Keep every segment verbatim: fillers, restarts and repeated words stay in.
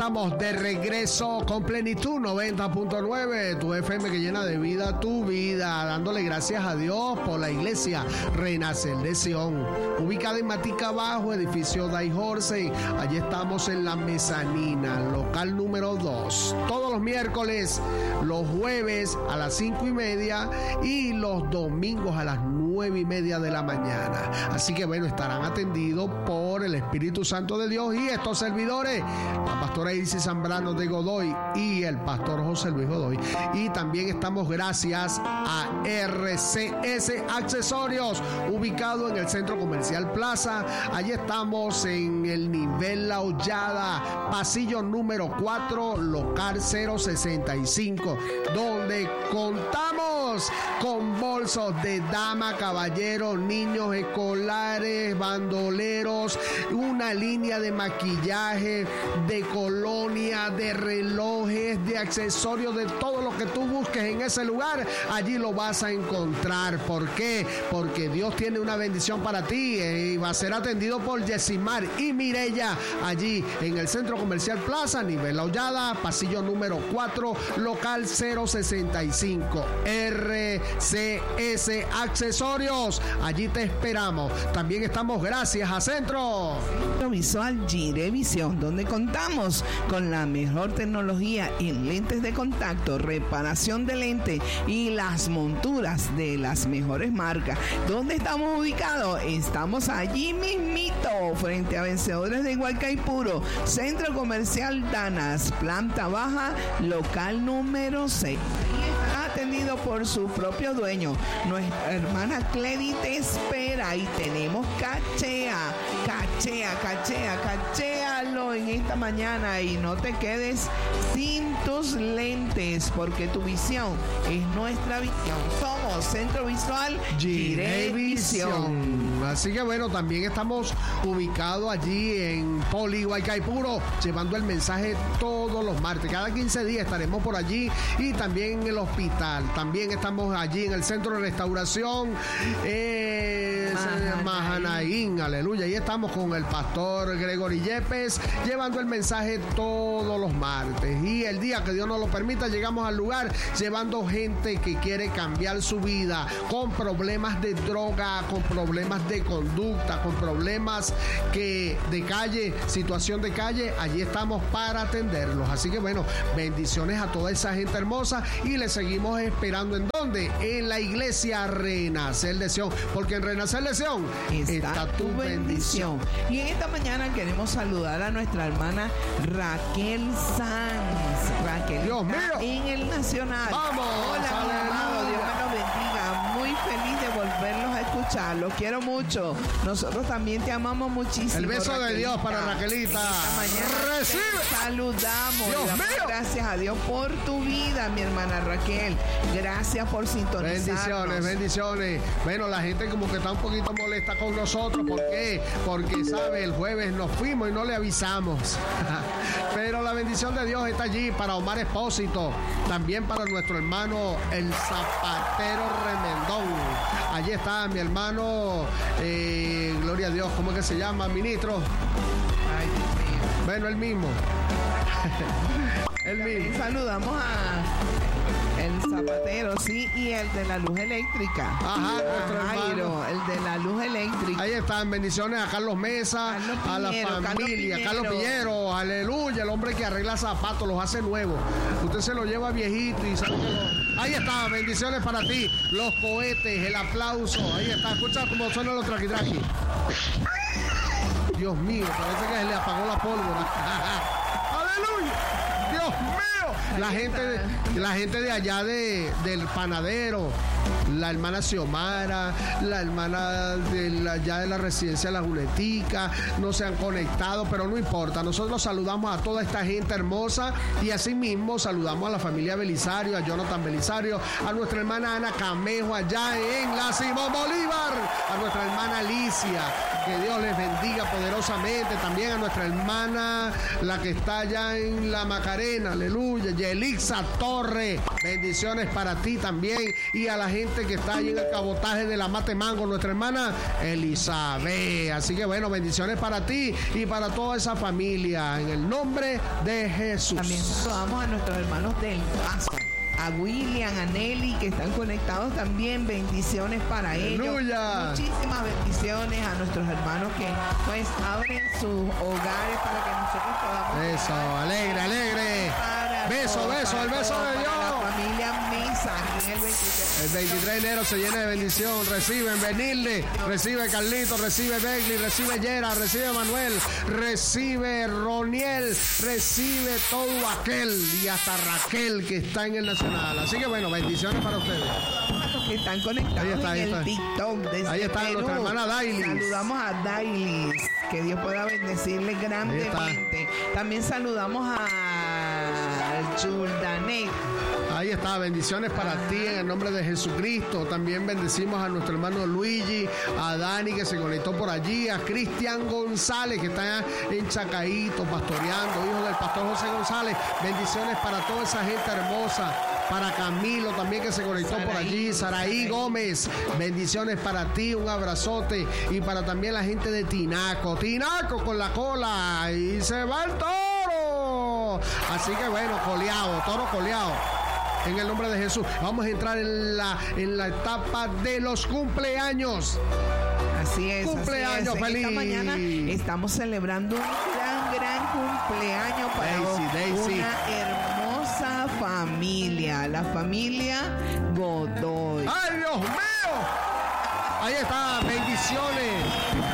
estamos de regreso con plenitud noventa punto nueve, tu F M que llena de vida tu vida, dándole gracias a Dios por la iglesia Renacer de Sion, ubicada en Matica Bajo, edificio Daihorse. Allí estamos en la mezanina, local número dos, todos los miércoles, los jueves a las cinco y media y los domingos a las nueve y media de la mañana. Así que bueno, estarán atendidos por el Espíritu Santo de Dios y estos servidores, la pastora Isis Zambrano de Godoy y el pastor José Luis Godoy. Y también estamos gracias a R C S Accesorios, ubicado en el Centro Comercial Plaza. Allí estamos en el nivel La Hollada, pasillo número cuatro, local cero sesenta y cinco, donde contamos con bolsos de dama, caballero, niños, escolares, bandoleros, una línea de maquillaje, de colonia, de relojes, de accesorios, de todo lo que tú busques en ese lugar, allí lo vas a encontrar. ¿Por qué? Porque Dios tiene una bendición para ti y va a ser atendido por Yesimar y Mireya, allí en el Centro Comercial Plaza, nivel La Hollada, pasillo número cuatro, local cero sesenta y cinco. R C S Accesorios, allí te esperamos. También estamos gracias a Centro Centro Visual Girevisión, donde contamos con la mejor tecnología en lentes de contacto, reparación de lentes y las monturas de las mejores marcas. ¿Dónde estamos ubicados? Estamos allí mismito, frente a Vencedores de Gualcaipuro, Centro Comercial Danas, planta baja, local número seis. Atendido por su propio dueño. Nuestra hermana Cledi te espera y tenemos cachea, cachea, cachea, cachéalo en esta mañana y no te quedes sin tus lentes, porque tu visión es nuestra visión. Somos Centro Visual Girevisión. Así que bueno, también estamos ubicados allí en Poli Gualcaipuro, llevando el mensaje todos los martes. Cada quince días estaremos por allí y también en el hospital. También estamos allí en el centro de restauración eh, Mahanaín, aleluya. Ahí estamos con el pastor Gregory Yepes, llevando el mensaje todos los martes. Y el día que Dios nos lo permita, llegamos al lugar llevando gente que quiere cambiar su vida, con problemas de droga, con problemas de conducta, con problemas que de calle, situación de calle. Allí estamos para atenderlos. Así que bueno, bendiciones a toda esa gente hermosa y les seguimos esperando. ¿En dónde? En la iglesia Renacer de Sion, porque en Renacer de Sion está, está tu bendición. bendición. Y en esta mañana queremos saludar a nuestra hermana Raquel Sanz. Raquel, Dios mío, en el Nacional. Vamos. Hola, mi amado, Dios me los bendiga. Muy feliz de volverlos a escuchar. Los quiero mucho. Nosotros también te amamos muchísimo. El beso Raquelita. de Dios para Raquelita. Esta mañana Recibe. te saludamos. Dios Damos mío. Gracias a Dios por tu vida, mi hermana Raquel. Gracias por sintonizarnos. Bendiciones, bendiciones. Bueno, la gente como que está un poquito molesta con nosotros. ¿Por qué? Porque, ¿sabe? El jueves nos fuimos y no le avisamos. Pero la bendición de Dios está allí para Omar Espósito. También para nuestro hermano el Zapatero Remendón. Allí está mi hermano, eh, gloria a Dios, ¿cómo es que se llama? Ministro. Ay, Dios mío. Bueno, él mismo. él mismo. Saludamos a el Zapatero, sí, y el de la luz eléctrica. Ajá, nuestro Jairo, el de la luz eléctrica. Ahí están, bendiciones a Carlos Mesa, Carlos a la Piñero, familia, Carlos Carlos Piñero. Piñero, aleluya, el hombre que arregla zapatos, los hace nuevos. Usted se lo lleva viejito y sabe que lo... Ahí está, bendiciones para ti, los cohetes, el aplauso, ahí está, escucha cómo suenan los traquitraquis. Dios mío, parece que se le apagó la pólvora. ¡Aleluya! ¡Dios mío! La gente, de, la gente de allá de, del panadero, la hermana Xiomara, la hermana de la, allá de la residencia La Juletica, no se han conectado, pero no importa. Nosotros saludamos a toda esta gente hermosa y asimismo saludamos a la familia Belisario, a Jonathan Belisario, a nuestra hermana Ana Camejo allá en la Simón Bolívar, a nuestra hermana Alicia, que Dios les bendiga poderosamente, también a nuestra hermana, la que está allá allá en La Macarena, aleluya. Yelixa Torre, bendiciones para ti también. Y a la gente que está ahí en el cabotaje de la Mate Mango, nuestra hermana Elizabeth. Así que bueno, bendiciones para ti y para toda esa familia, en el nombre de Jesús. También saludamos a nuestros hermanos del Paso, a William, a Nelly, que están conectados también. Bendiciones para ellos. ¡Aleluya! Muchísimas bendiciones a nuestros hermanos que pues abren sus hogares para que nosotros podamos. Eso, alegre, alegre. Beso, todo, beso, el beso todo, de Dios. Para la familia Mesa, aquí en el veintitrés. El veintitrés de enero se llena de bendición. Reciben Benilde, recibe Carlito, recibe Begley, recibe Yera, recibe Manuel, recibe Roniel, recibe todo aquel y hasta Raquel que está en el Nacional. Así que bueno, bendiciones para ustedes. Los que están conectados Ahí está, ahí en el está. TikTok desde Ahí está Perú. nuestra hermana Dailis. Saludamos a Dailis, que Dios pueda bendecirle grandemente. También saludamos a Juldanet. Ahí está, bendiciones para ti en el nombre de Jesucristo. También bendecimos a nuestro hermano Luigi, a Dani que se conectó por allí, a Cristian González que está en Chacaíto pastoreando, hijo del pastor José González. Bendiciones para toda esa gente hermosa. Para Camilo también que se conectó Saraí, por allí, Saraí Gómez, bendiciones para ti, un abrazote. Y para también la gente de Tinaco, Tinaco con la cola, y se va el toro. Así que bueno, coleado, toro coleado. En el nombre de Jesús, vamos a entrar en la, en la etapa de los cumpleaños. Así es. Cumpleaños así es. feliz. Esta mañana estamos celebrando un gran, gran cumpleaños para Daisy, Daisy. una hermosa familia, la familia Godoy. ¡Ay, Dios mío! Ahí está, bendiciones.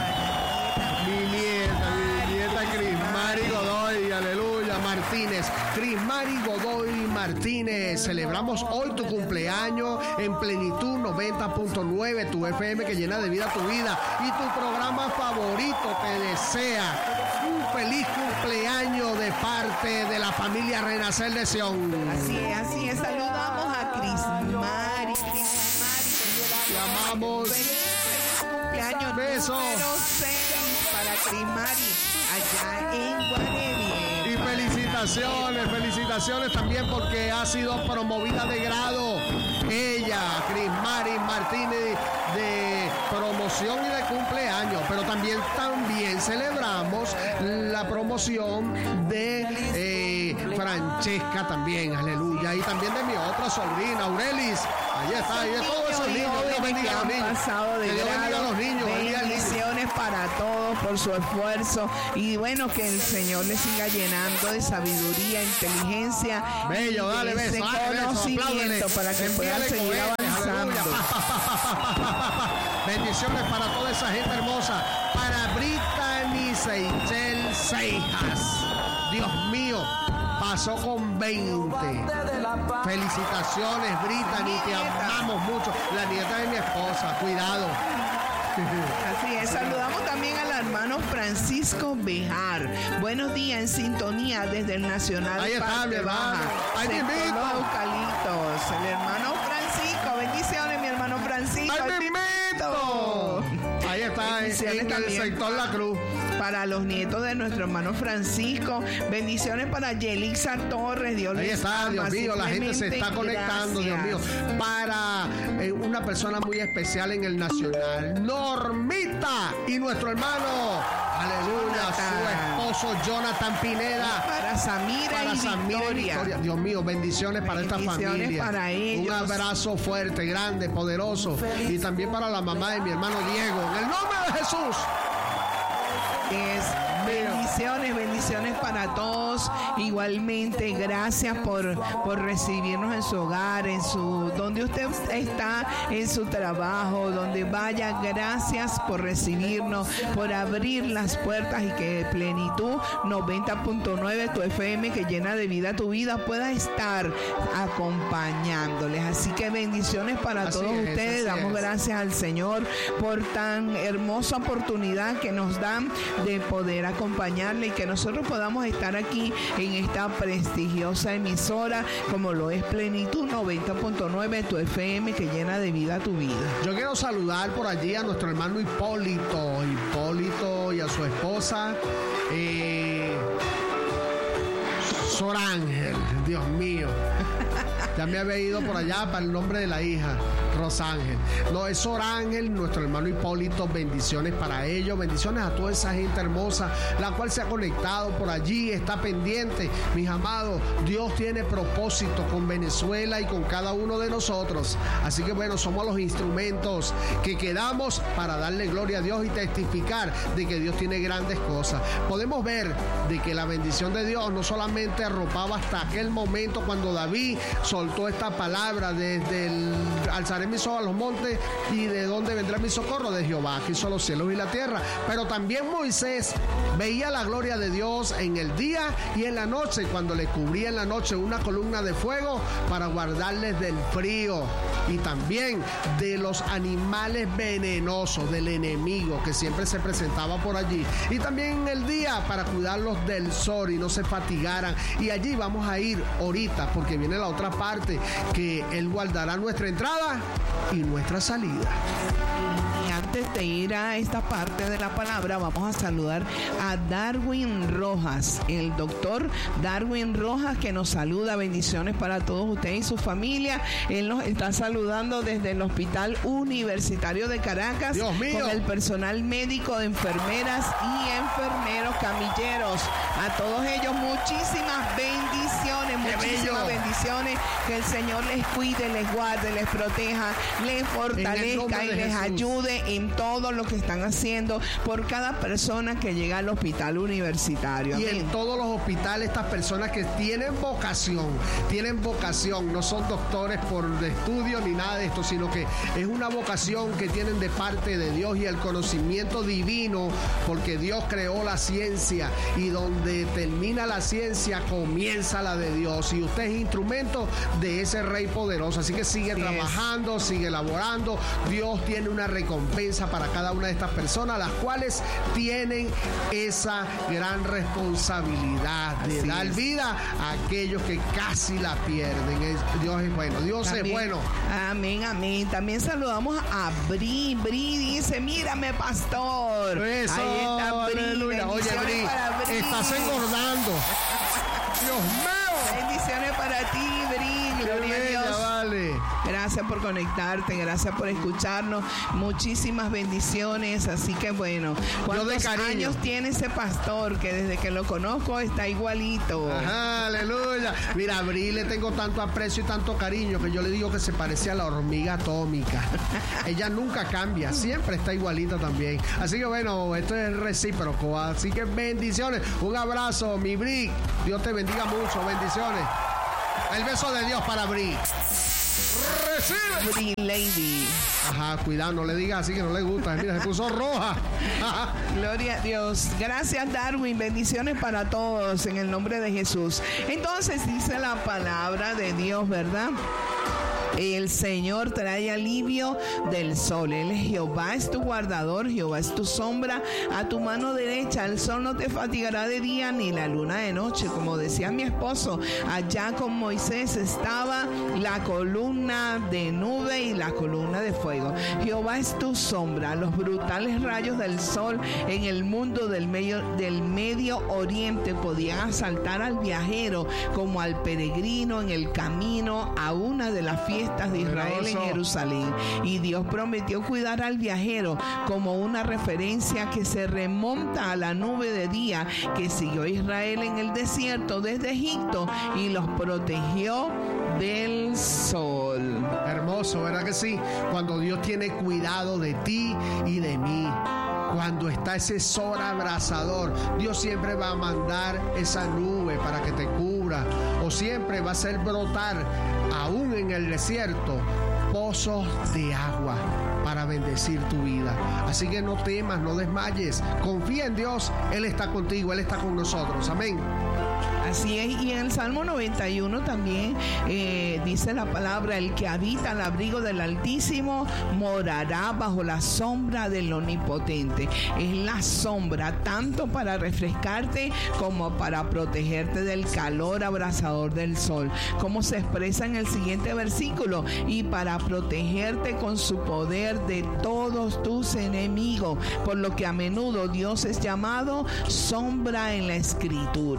Mi nieta, mi nieta Crismari Godoy, aleluya, Martínez. Crismari Godoy Martínez, celebramos hoy tu cumpleaños en plenitud noventa punto nueve, tu F M que llena de vida tu vida, y tu programa favorito te desea un feliz cumpleaños de parte de la familia Renacer de Sion. Así es, así es. Saludamos a Crismari. Te amamos. Cumpleaños Besos. número seis para Crismari allá en Guarevienta. Y felicitaciones, felicitaciones también porque ha sido promovida de grado. Ella, Crismari Martínez, de promoción y de cumpleaños. Pero también, también celebramos la promoción de eh, Francesca también, aleluya. Y también de mi otra sobrina, Aurelis. Ahí está, ahí de todos esos niños. Dios bendiga a los niños. Pasado de Que Dios bendiga a los niños. bendiga al niño. Bendiciones para todos por su esfuerzo y bueno, que el Señor les siga llenando de sabiduría, inteligencia, Bello, y dale de ese beso, dale beso, conocimiento apláudele. para que puedan Envíale seguir cohetes, avanzando. aleluya. Pa, pa, pa, pa, pa, pa, pa. Bendiciones para toda esa gente hermosa. Para Brittany Seychelles Seijas. Dios mío, pasó con veinte. Felicitaciones, Brittany, te amamos mucho. La nieta de mi esposa, cuidado. Así es, saludamos también al hermano Francisco Bejar. Buenos días, en sintonía desde el Nacional. Ahí está, mi hermano. Ahí te invito. Los Eucaliptos. El hermano Francisco, bendiciones, mi hermano Francisco. ¡Ay, te invito! Ahí está, en, en el también sector La Cruz. Para los nietos de nuestro hermano Francisco, bendiciones para Yelixa Torres, Dios Ahí les está, ama, Dios mío, la gente se está simplemente conectando, Dios mío. gracias. Para eh, una persona muy especial en el Nacional, Normita, y nuestro hermano, aleluya, su esposo Jonathan Pineda. Para Samira Para y Samira y Victoria. Victoria. Dios mío, bendiciones para esta Bendiciones familia. para ellos. Un abrazo fuerte, grande, poderoso. Y también para la mamá de mi hermano Diego. En el nombre de Jesús. Es bendiciones, bendiciones para todos. Igualmente, gracias por, por recibirnos en su hogar, en su donde usted está, en su trabajo, donde vaya. Gracias por recibirnos, por abrir las puertas y que plenitud noventa punto nueve, tu F M que llena de vida tu vida, pueda estar acompañándoles. Así que bendiciones para Así todos es, ustedes. así Damos es. gracias al Señor por tan hermosa oportunidad que nos dan de poder acompañarle y que nosotros podamos estar aquí en esta prestigiosa emisora como lo es Plenitud noventa punto nueve, tu F M que llena de vida tu vida. Yo quiero saludar por allí a nuestro hermano Hipólito, Hipólito y a su esposa. Eh, Sor Ángel, Dios mío. Ya me había ido por allá para el nombre de la hija, Rosángel. No, es Sor Ángel, nuestro hermano Hipólito. Bendiciones para ellos, bendiciones a toda esa gente hermosa, la cual se ha conectado por allí, está pendiente. Mis amados, Dios tiene propósito con Venezuela y con cada uno de nosotros. Así que bueno, somos los instrumentos que quedamos para darle gloria a Dios y testificar de que Dios tiene grandes cosas. Podemos ver de que la bendición de Dios no solamente arropaba hasta aquel momento cuando David soltó esta palabra desde el alzaré mis ojos a los montes y de dónde vendrá mi socorro, de Jehová que hizo los cielos y la tierra. Pero también Moisés veía la gloria de Dios en el día y en la noche, cuando le cubría en la noche una columna de fuego para guardarles del frío y también de los animales venenosos del enemigo que siempre se presentaba por allí, y también en el día para cuidarlos del sol y no se fatigaran. Y allí vamos a ir ahorita porque viene la otra parte, que Él guardará nuestra entrada y nuestra salida. Y antes de ir a esta parte de la palabra, vamos a saludar a Darwin Rojas, el doctor Darwin Rojas, que nos saluda. Bendiciones para todos ustedes y su familia. Él nos está saludando desde el Hospital Universitario de Caracas, Dios mío, con el personal médico de enfermeras y enfermeros camilleros. A todos ellos muchísimas bendiciones, muchísimas bendiciones. Que el Señor les cuide, les guarde, les proteja, les fortalezca y les ayude en todo lo que están haciendo por cada persona que llega al hospital universitario. Y en todos los hospitales, estas personas que tienen vocación, tienen vocación, no son doctores por estudio ni nada de esto, sino que es una vocación que tienen de parte de Dios y el conocimiento divino, porque Dios creó la ciencia y donde termina la ciencia comienza la de Dios, y usted es instrumento de ese Rey poderoso. Así que sigue sí trabajando, es. sigue elaborando. Dios tiene una recompensa para cada una de estas personas, las cuales tienen esa gran responsabilidad de Así dar es. vida a aquellos que casi la pierden. Es, Dios es bueno, Dios también, es bueno. Amén, amén. También saludamos a Bri. Bri dice, mírame, pastor. Eso, ahí está Bri. Aleluya. Oye, Bri, Bri, estás engordando. Dios mío. Bendiciones para ti, Bri. Gloria a Dios. Vale. Gracias por conectarte, gracias por escucharnos. Muchísimas bendiciones. Así que bueno, ¿cuántos años tiene ese pastor que desde que lo conozco está igualito? Ajá, aleluya. Mira, a Bri le tengo tanto aprecio y tanto cariño que yo le digo que se parece a la hormiga atómica. Ella nunca cambia, siempre está igualita también. Así que bueno, esto es recíproco. Así que bendiciones. Un abrazo, mi Bri. Dios te bendiga mucho. Bendiciones. El beso de Dios para Bri. Recibe. Bri Lady. Ajá, cuidado, no le digas así que no le gusta. Mira, se puso roja. Gloria a Dios. Gracias, Darwin. Bendiciones para todos en el nombre de Jesús. Entonces dice la palabra de Dios, ¿verdad? El Señor trae alivio del sol. Él es Jehová, es tu guardador. Jehová es tu sombra a tu mano derecha. El sol no te fatigará de día ni la luna de noche. Como decía mi esposo, allá con Moisés estaba la columna de nube y la columna de fuego. Jehová es tu sombra. Los brutales rayos del sol en el mundo del medio, del Medio Oriente podían asaltar al viajero como al peregrino en el camino a una de las fiestas de Israel en Jerusalén. Y Dios prometió cuidar al viajero como una referencia que se remonta a la nube de día que siguió a Israel en el desierto desde Egipto y los protegió del sol. Hermoso, ¿verdad que sí? Cuando Dios tiene cuidado de ti y de mí, cuando está ese sol abrasador, Dios siempre va a mandar esa nube para que te cubra, o siempre va a hacer brotar, aún en el desierto, pozos de agua para bendecir tu vida. Así que no temas, no desmayes, confía en Dios. Él está contigo, Él está con nosotros. Amén. Así es, y en el Salmo noventa y uno también eh, dice la palabra: el que habita al abrigo del Altísimo morará bajo la sombra del Omnipotente. Es la sombra tanto para refrescarte como para protegerte del calor abrasador del sol, como se expresa en el siguiente versículo: y para protegerte con su poder de todos tus enemigos, por lo que a menudo Dios es llamado sombra en la Escritura. Ni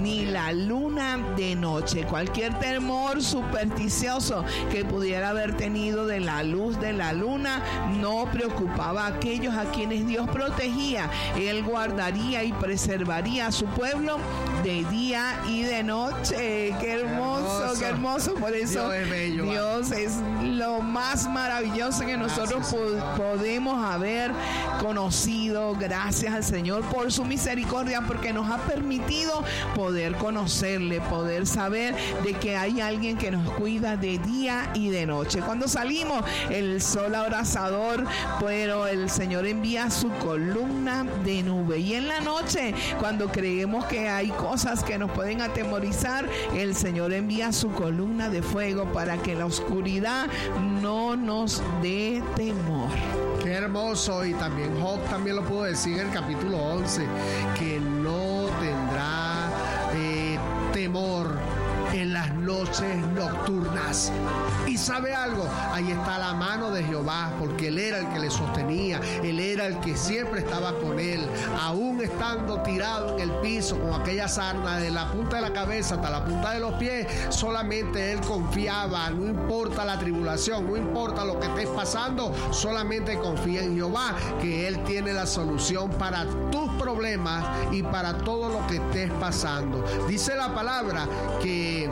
ni la luna de noche. Cualquier temor supersticioso que pudiera haber tenido de la luz de la luna no preocupaba a aquellos a quienes Dios protegía. Él guardaría y preservaría a su pueblo de día y de noche. Qué hermoso, hermoso. qué hermoso. Por eso Dios es, bello, Dios es lo más maravilloso que nosotros po- podemos haber conocido. Gracias al Señor por su misericordia, porque nos ha permitido poder conocerle, poder saber de que hay alguien que nos cuida de día y de noche. Cuando salimos, el sol abrasador, pero el Señor envía su columna de nube. Y en la noche, cuando creemos que hay cosas que nos pueden atemorizar, el Señor envía su columna de fuego para que la oscuridad no nos dé temor. Qué hermoso. Y también Job también lo pudo decir en el capítulo once, que no tendrá eh, temor en las noches nocturnas. Y sabe algo, ahí está la mano de Jehová, porque él era el que le sostenía, él era el que siempre estaba con él, aún estando tirado en el piso con aquella sarna de la punta de la cabeza hasta la punta de los pies. Solamente él confiaba, no importa la tribulación, no importa lo que estés pasando, solamente confía en Jehová, que él tiene la solución para tus problemas y para todo lo que estés pasando. Dice la palabra que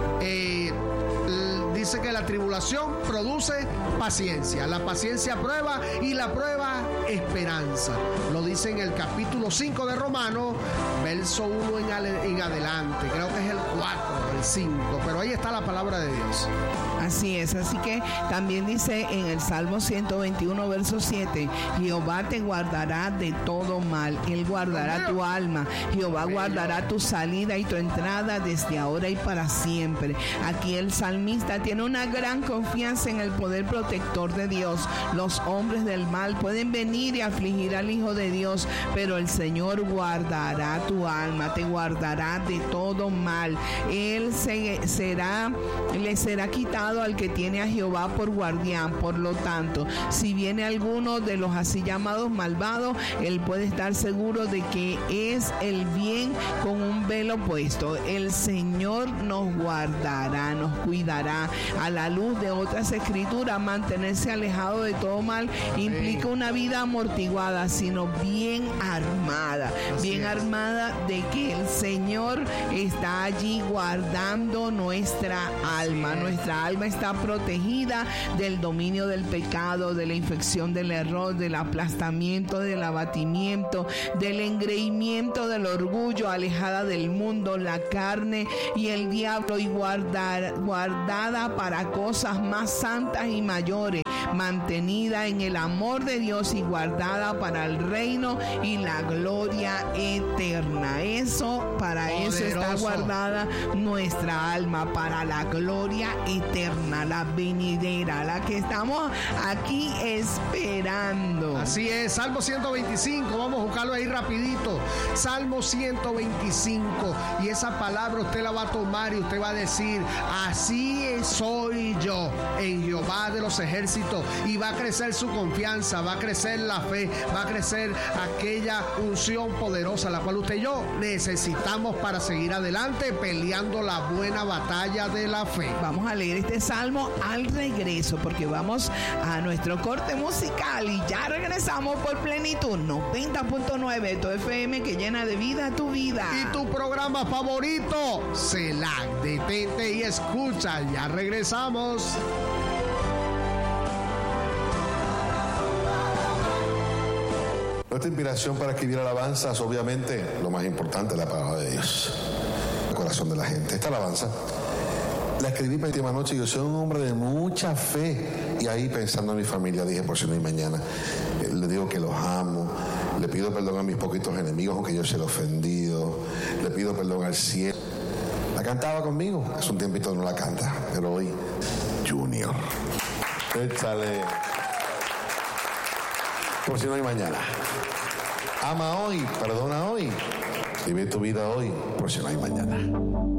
eh, dice que la tribulación produce paciencia, la paciencia prueba y la prueba esperanza. Lo dice en el capítulo cinco de Romanos, verso uno en, ale, en adelante. Creo que es el cuatro, el cinco, pero ahí está la palabra de Dios. Así es, así que también dice en el Salmo ciento veintiuno, verso siete, Jehová te guardará de todo mal, él guardará tu alma, Jehová guardará tu salida y tu entrada desde ahora y para siempre. Aquí el salmista tiene una gran confianza en el poder protector de Dios. Los hombres del mal pueden venir y afligir al Hijo de Dios, pero el Señor guardará tu alma, te guardará de todo mal. Él se, será, le será quitado al que tiene a Jehová por guardián. Por lo tanto, si viene alguno de los así llamados malvados, él puede estar seguro de que es el bien con un velo puesto. El Señor nos guardará, nos cuidará. A la luz de otras escrituras, mantenerse alejado de todo mal implica una vida amortiguada, sino bien armada, Así bien es. armada de que el Señor está allí guardando nuestra alma. Nuestra alma está protegida del dominio del pecado, de la infección del error, del aplastamiento, del abatimiento, del engreimiento del orgullo, alejada del mundo, la carne y el diablo, y guardar, guardada para cosas más santas y mayores, mantenida en el amor de Dios y guardada para el reino y la gloria eterna. Eso, para Poderoso. Eso está guardada nuestra alma, para la gloria eterna, la venidera, la que estamos aquí esperando. Así es, Salmo ciento veinticinco, vamos a buscarlo ahí rapidito. Salmo ciento veinticinco, y esa palabra usted la va a tomar y usted va a decir: así soy yo en Jehová de los ejércitos. Y va a crecer su confianza, va a crecer la fe, va a crecer aquella unción poderosa, la cual usted y yo necesitamos para seguir adelante peleando la buena batalla de la fe. Vamos a leer este salmo al regreso, porque vamos a nuestro corte musical y ya regresamos por Plenitud noventa punto nueve, tu F M que llena de vida tu vida. Y tu programa favorito, Selah. Detente y escucha, ya regresamos. Nuestra inspiración para escribir alabanzas, obviamente, lo más importante es la palabra de Dios, el corazón de la gente. Esta alabanza la escribí la última noche. Yo soy un hombre de mucha fe, y ahí pensando en mi familia dije: por si no hay mañana, le digo que los amo, le pido perdón a mis poquitos enemigos aunque yo se lo he ofendido, le pido perdón al cielo. La cantaba conmigo, hace un tiempito no la canta, pero hoy Junior, échale, por si no hay mañana. Ama hoy, perdona hoy, vive tu vida hoy, por si no hay mañana.